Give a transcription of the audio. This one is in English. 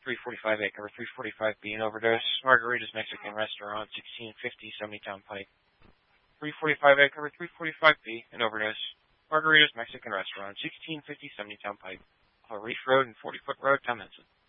345A, cover 345B, an overdose. Margarita's Mexican Restaurant, 1650 70-Town Pike. 345A, cover 345B, an overdose. Margarita's Mexican Restaurant, 1650 70-Town Pike. Off of Reef Road and 40-Foot Road, Tom Henson.